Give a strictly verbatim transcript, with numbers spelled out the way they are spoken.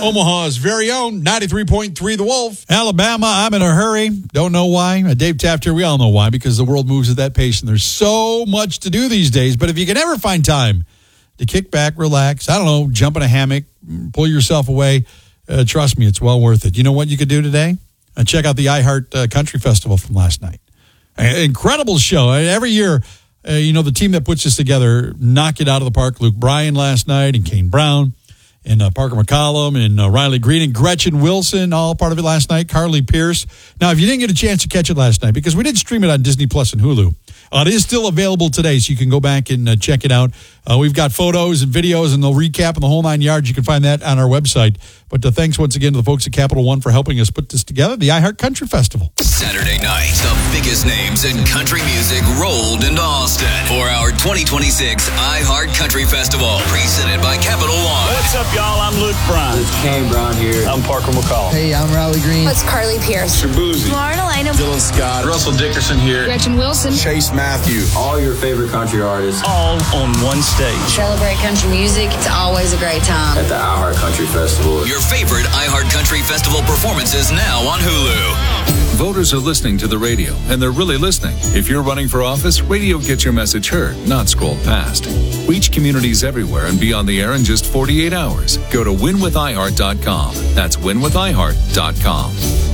Omaha's very own ninety-three point three The Wolf. Alabama, I'm in a hurry. Don't know why. Uh, Dave Taft here. We all know why, because the world moves at that pace and there's so much to do these days. But if you can ever find time to kick back, relax, I don't know, jump in a hammock, pull yourself away, uh, trust me, it's well worth it. You know what you could do today? Uh, check out the iHeart uh, Country Festival from last night. Uh, incredible show. Uh, every year, uh, you know, the team that puts this together knock it out of the park. Luke Bryan last night and Kane Brown. And uh, Parker McCollum and uh, Riley Green and Gretchen Wilson, all part of it last night. Carly Pierce. Now, if you didn't get a chance to catch it last night, because we did stream it on Disney Plus and Hulu, uh, it is still available today, so you can go back and uh, check it out. Uh, we've got photos and videos and the recap and the whole nine yards. You can find that on our website. But uh, thanks once again to the folks at Capital One for helping us put this together, the iHeart Country Festival. Saturday night, the biggest names in country music rolled into Austin for our twenty twenty-six iHeart Country Festival, presented by Capital One. What's up, y'all? I'm Luke Bryan. It's Kane Brown here. I'm Parker McCollum. Hey, I'm Riley Green. It's Carly Pierce. Shabuzi. Lauren Elena. Dylan Scott. Russell Dickerson here. Gretchen Wilson. Chase Matthew. All your favorite country artists. All on one stage. Celebrate country music. It's always a great time. At the iHeart Country Festival. Your favorite iHeart Country Festival performances now on Hulu. Voters are listening to the radio, and they're really listening. If you're running for office, radio gets your message heard, not scrolled past. Reach communities everywhere and be on the air in just forty-eight hours. Go to win with i heart dot com. That's win with i heart dot com.